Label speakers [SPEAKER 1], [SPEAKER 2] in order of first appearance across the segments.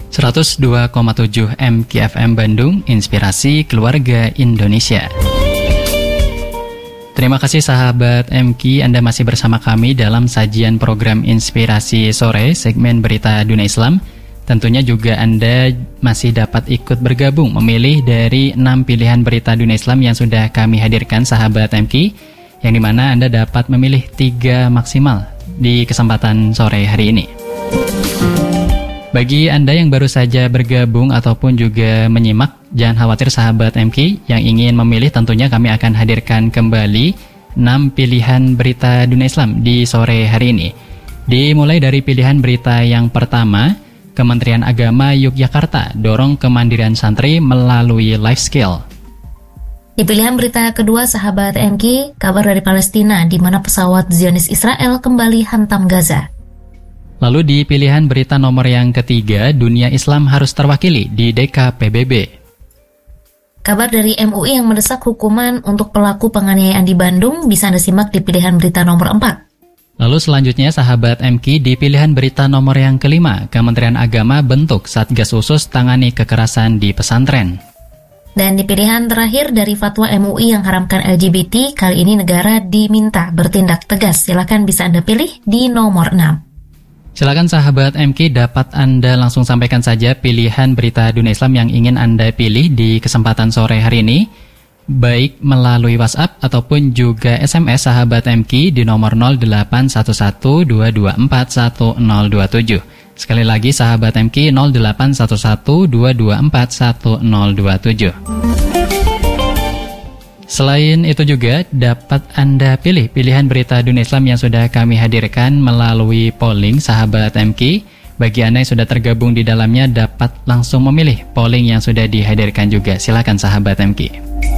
[SPEAKER 1] 102,7 MKFM Bandung, Inspirasi Keluarga Indonesia. Terima kasih sahabat MK, Anda masih bersama kami dalam sajian program Inspirasi Sore, segmen Berita Dunia Islam. Tentunya juga Anda masih dapat ikut bergabung memilih dari 6 pilihan berita dunia Islam yang sudah kami hadirkan sahabat MK, yang dimana Anda dapat memilih 3 maksimal di kesempatan sore hari ini. Bagi Anda yang baru saja bergabung ataupun juga menyimak, jangan khawatir sahabat MK, yang ingin memilih tentunya kami akan hadirkan kembali 6 pilihan berita dunia Islam di sore hari ini. Dimulai dari pilihan berita yang pertama, Kementerian Agama Yogyakarta dorong kemandirian santri melalui life skill.
[SPEAKER 2] Di pilihan berita kedua sahabat MK, kabar dari Palestina di mana pesawat Zionis Israel kembali hantam Gaza.
[SPEAKER 1] Lalu di pilihan berita nomor yang ketiga, dunia Islam harus terwakili di DKPBB.
[SPEAKER 2] Kabar dari MUI yang mendesak hukuman untuk pelaku penganiayaan di Bandung bisa Anda simak di pilihan berita nomor 4.
[SPEAKER 1] Lalu selanjutnya sahabat MK, di pilihan berita nomor yang kelima, Kementerian Agama bentuk Satgas Khusus tangani kekerasan di pesantren.
[SPEAKER 2] Dan di pilihan terakhir dari fatwa MUI yang haramkan LGBT, kali ini negara diminta bertindak tegas. Silakan bisa Anda pilih di nomor 6.
[SPEAKER 1] Silakan sahabat MK, dapat Anda langsung sampaikan saja pilihan berita dunia Islam yang ingin Anda pilih di kesempatan sore hari ini, baik melalui WhatsApp ataupun juga SMS sahabat MK di nomor 081122411027. Sekali lagi sahabat MK, 081122411027. Selain itu juga dapat Anda pilih pilihan berita dunia Islam yang sudah kami hadirkan melalui polling sahabat MK. Bagi Anda yang sudah tergabung di dalamnya dapat langsung memilih polling yang sudah dihadirkan juga. Silakan sahabat MK.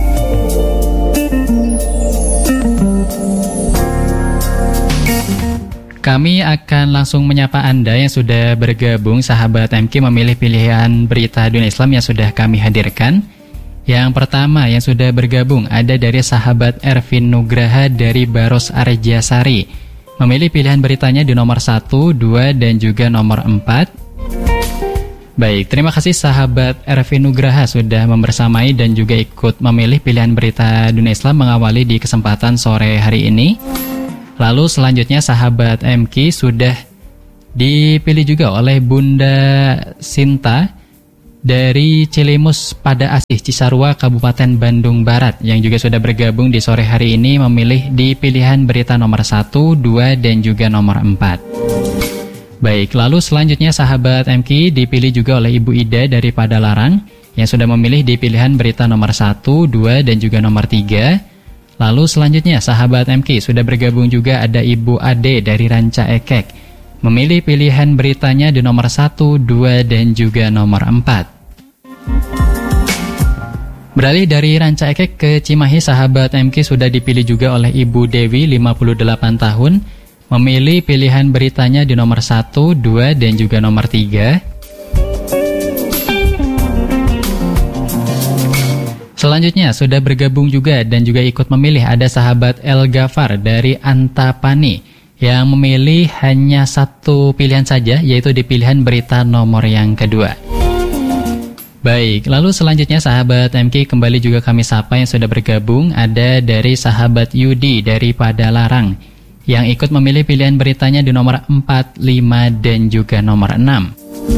[SPEAKER 1] Kami akan langsung menyapa Anda yang sudah bergabung sahabat MK memilih pilihan berita dunia Islam yang sudah kami hadirkan. Yang pertama yang sudah bergabung ada dari sahabat Ervin Nugraha dari Baros Arjasari. Memilih pilihan beritanya di nomor 1, 2, dan juga nomor 4. Baik, terima kasih sahabat Ervin Nugraha sudah membersamai dan juga ikut memilih pilihan berita dunia Islam mengawali di kesempatan sore hari ini. Lalu selanjutnya sahabat MK sudah dipilih juga oleh Bunda Sinta dari Cilimus Pada Asih, Cisarua, Kabupaten Bandung Barat, yang juga sudah bergabung di sore hari ini memilih di pilihan berita nomor 1, 2, dan juga nomor 4. Baik, lalu selanjutnya sahabat MK dipilih juga oleh Ibu Ida dari Padalarang, yang sudah memilih di pilihan berita nomor 1, 2, dan juga nomor 3. Lalu selanjutnya sahabat MK sudah bergabung juga ada Ibu Ade dari Ranca Ekek, memilih pilihan beritanya di nomor 1, 2, dan juga nomor 4. Beralih dari Ranca Ekek ke Cimahi, sahabat MK sudah dipilih juga oleh Ibu Dewi, 58 tahun, memilih pilihan beritanya di nomor 1, 2, dan juga nomor 3. Selanjutnya sudah bergabung juga dan juga ikut memilih ada sahabat El Gafar dari Antapani, yang memilih hanya 1 pilihan saja, yaitu di pilihan berita nomor yang kedua. Baik, lalu selanjutnya sahabat MK kembali juga kami sapa yang sudah bergabung. Ada dari sahabat Yudi dari Padalarang, yang ikut memilih pilihan beritanya di nomor 4, 5, dan juga nomor 6.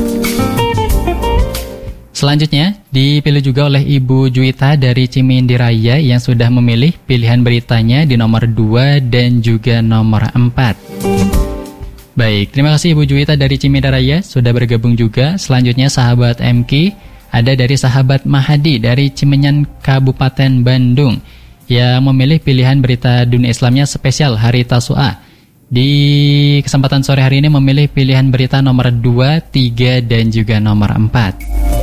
[SPEAKER 1] Selanjutnya dipilih juga oleh Ibu Juwita dari Cimindiraya, yang sudah memilih pilihan beritanya di nomor 2 dan juga nomor 4. Baik, terima kasih Ibu Juwita dari Cimindiraya sudah bergabung juga. Selanjutnya sahabat MK ada dari sahabat Mahadi dari Cimenyan, Kabupaten Bandung, yang memilih pilihan berita dunia Islamnya spesial Hari Tasu'a. Di kesempatan sore hari ini memilih pilihan berita nomor 2, 3, dan juga nomor 4.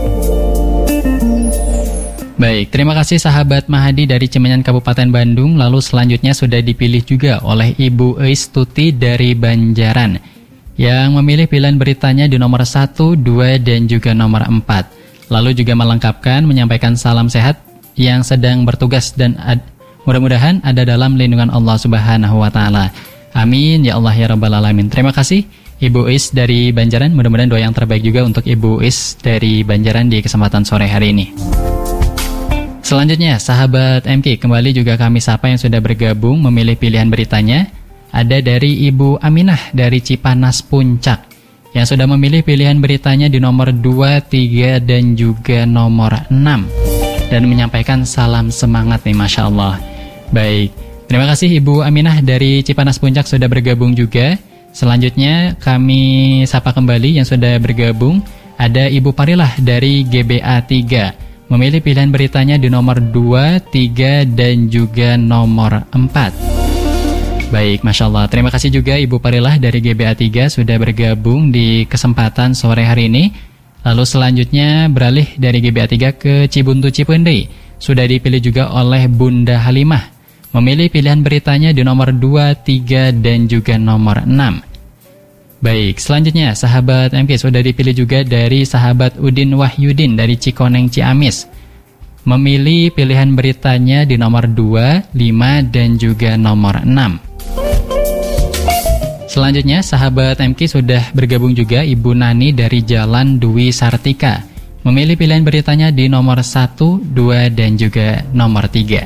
[SPEAKER 1] Baik, terima kasih sahabat Mahadi dari Cimenyan, Kabupaten Bandung. Lalu selanjutnya sudah dipilih juga oleh Ibu Eis Tuti dari Banjaran, yang memilih pilihan beritanya di nomor 1, 2, dan juga nomor 4. Lalu juga melengkapkan menyampaikan salam sehat yang sedang bertugas dan mudah-mudahan ada dalam lindungan Allah Subhanahu wa Ta'ala. Amin ya Allah ya Rabbal Alamin. Terima kasih Ibu Is dari Banjaran. Mudah-mudahan doa yang terbaik juga untuk Ibu Is dari Banjaran di kesempatan sore hari ini. Selanjutnya, sahabat MK, kembali juga kami sapa yang sudah bergabung memilih pilihan beritanya. Ada dari Ibu Aminah dari Cipanas Puncak, yang sudah memilih pilihan beritanya di nomor 2, 3, dan juga nomor 6. Dan menyampaikan salam semangat nih, Masya Allah. Baik, terima kasih Ibu Aminah dari Cipanas Puncak sudah bergabung juga. Selanjutnya kami sapa kembali yang sudah bergabung. Ada Ibu Parilah dari GBA 3, memilih pilihan beritanya di nomor 2, 3, dan juga nomor 4. Baik, Masya Allah. Terima kasih juga Ibu Parilah dari GBA 3 sudah bergabung di kesempatan sore hari ini. Lalu selanjutnya beralih dari GBA 3 ke Cibuntu Cipendei. Sudah dipilih juga oleh Bunda Halimah, memilih pilihan beritanya di nomor 2, 3, dan juga nomor 6. Baik, selanjutnya sahabat MK sudah dipilih juga dari sahabat Udin Wahyudin dari Cikoneng Ciamis, memilih pilihan beritanya di nomor 2, 5, dan juga nomor 6. Selanjutnya sahabat MK sudah bergabung juga Ibu Nani dari Jalan Dwi Sartika, memilih pilihan beritanya di nomor 1, 2, dan juga nomor 3.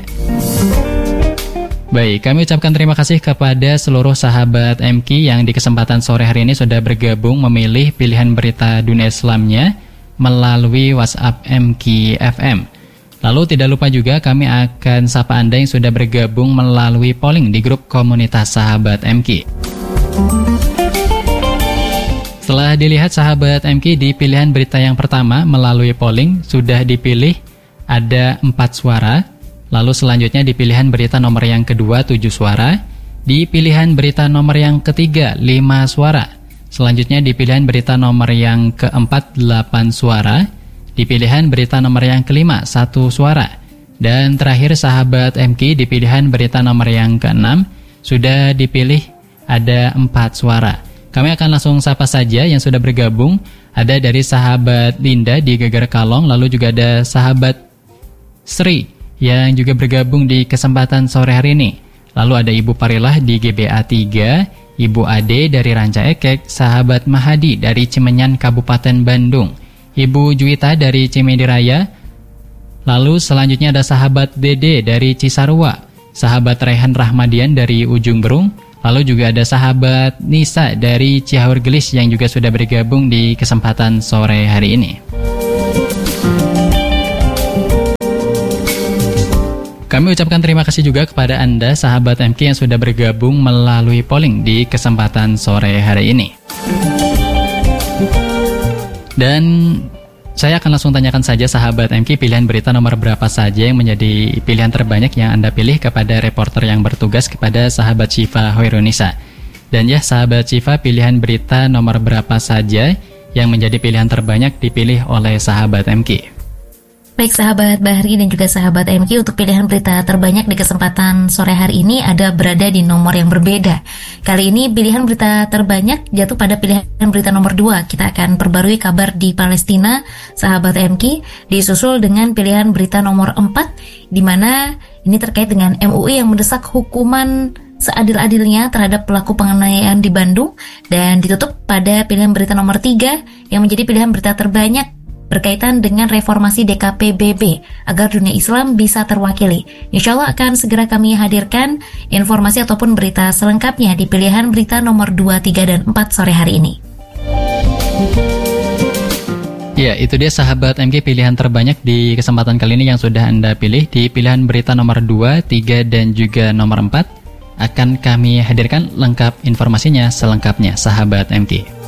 [SPEAKER 1] Baik, kami ucapkan terima kasih kepada seluruh sahabat MK yang di kesempatan sore hari ini sudah bergabung memilih pilihan berita dunia Islamnya melalui WhatsApp MK FM. Lalu tidak lupa juga kami akan sapa Anda yang sudah bergabung melalui polling di grup komunitas sahabat MK. Setelah dilihat sahabat MK di pilihan berita yang pertama melalui polling sudah dipilih ada 4 suara. Lalu selanjutnya di pilihan berita nomor yang kedua 7 suara, di pilihan berita nomor yang ketiga 5 suara, selanjutnya di pilihan berita nomor yang keempat 8 suara, di pilihan berita nomor yang kelima 1 suara, dan terakhir sahabat MK di pilihan berita nomor yang keenam sudah dipilih ada 4 suara. Kami akan langsung sapa saja yang sudah bergabung. Ada dari sahabat Linda di Geger Kalong, lalu juga ada sahabat Sri yang juga bergabung di kesempatan sore hari ini. Lalu ada Ibu Parilah di GBA 3, Ibu Ade dari Ranca Ekek, sahabat Mahadi dari Cimenyan Kabupaten Bandung, Ibu Juwita dari Cimedi Raya. Lalu selanjutnya ada sahabat Dede dari Cisarua, sahabat Rehan Rahmadian dari Ujung Berung. Lalu juga ada sahabat Nisa dari Cihaur Gelis yang juga sudah bergabung di kesempatan sore hari ini. Kami ucapkan terima kasih juga kepada Anda sahabat MK yang sudah bergabung melalui polling di kesempatan sore hari ini. Dan saya akan langsung tanyakan saja sahabat MK pilihan berita nomor berapa saja yang menjadi pilihan terbanyak yang Anda pilih kepada reporter yang bertugas kepada sahabat Syifa Hoirunisa. Dan ya sahabat Syifa, pilihan berita nomor berapa saja yang menjadi pilihan terbanyak dipilih oleh sahabat MK?
[SPEAKER 2] Baik sahabat Bahri dan juga sahabat MK, untuk pilihan berita terbanyak di kesempatan sore hari ini ada berada di nomor yang berbeda. Kali ini pilihan berita terbanyak jatuh pada pilihan berita nomor 2. Kita akan perbarui kabar di Palestina, sahabat MK, disusul dengan pilihan berita nomor 4, di mana ini terkait dengan MUI yang mendesak hukuman seadil-adilnya terhadap pelaku penganiayaan di Bandung, dan ditutup pada pilihan berita nomor 3 yang menjadi pilihan berita terbanyak berkaitan dengan reformasi DKPBB agar dunia Islam bisa terwakili. Insya Allah akan segera kami hadirkan informasi ataupun berita selengkapnya di pilihan berita nomor 2, 3, dan 4 sore hari ini.
[SPEAKER 1] Ya, itu dia sahabat MK pilihan terbanyak di kesempatan kali ini yang sudah Anda pilih di pilihan berita nomor 2, 3, dan juga nomor 4. Akan kami hadirkan lengkap informasinya selengkapnya sahabat MK.